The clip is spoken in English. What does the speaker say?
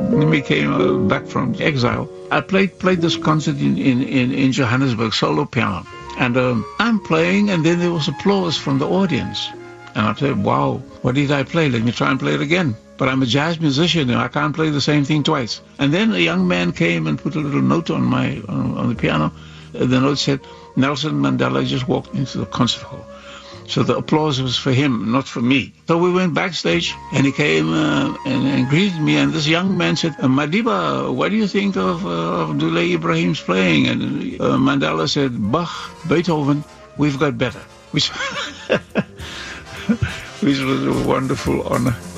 When we came back from exile, I played this concert in Johannesburg, solo piano. And I'm playing, and then there was applause from the audience. And I said, wow, what did I play? Let me try and play it again. But I'm a jazz musician, and I can't play the same thing twice. And then a young man came and put a little note on on the piano. The note said, Nelson Mandela just walked into the concert hall. So the applause was for him, not for me. So we went backstage, and he came and greeted me. And this young man said, Madiba, what do you think of Dule Ibrahim's playing? And Mandela said, Bach, Beethoven, we've got better. Which was a wonderful honor.